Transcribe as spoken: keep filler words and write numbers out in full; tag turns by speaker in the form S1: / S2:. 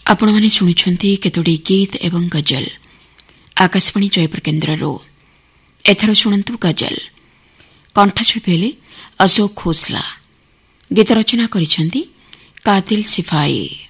S1: ଆପଣମାନେ ଶୁଣୁଛନ୍ତି କେତୋଟି ଗୀତ ଏବଂ ଗଜଲ ଆକାଶବାଣୀ ଜୟପୁର କେନ୍ଦ୍ରରୁ। ଏଥର ଶୁଣନ୍ତୁ ଗଜଲ। କଣ୍ଠଶିଳ୍ପୀ ହେଲେ ଅଶୋକ ଖୋସଲା। ଗୀତ ରଚନା କରିଛନ୍ତି କାଦିଲ ସିଫାଇ।